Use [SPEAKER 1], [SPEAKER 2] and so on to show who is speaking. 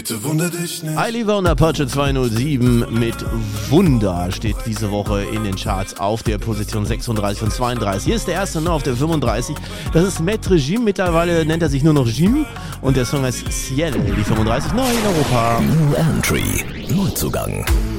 [SPEAKER 1] Bitte wundere dich nicht.
[SPEAKER 2] Eiliver und Apache 207 mit Wunder steht diese Woche in den Charts auf der Position 36 und 32. Hier ist der erste noch auf der 35. Das ist Maître Jim. Mittlerweile nennt er sich nur noch Jim. Und der Song heißt Ciel, die 35, neu in Europa.
[SPEAKER 3] New Entry, Neuzugang.